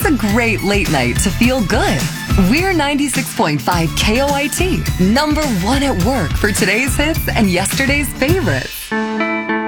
a great late night to feel good. We're 96.5 KOIT, number one at work for today's hits and yesterday's favorites.